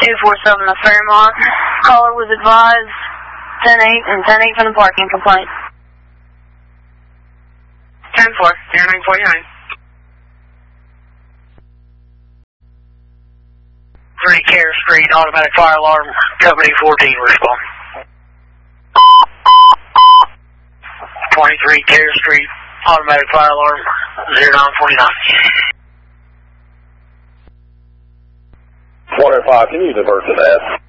247 of Fairmont. Caller was advised 10-8 and 10-8 from the parking complaint. 10-4, 0949. 3 Care Street, automatic fire alarm, company 14 respond. 23 Care Street, automatic fire alarm, 0949. 105, can you divert to that?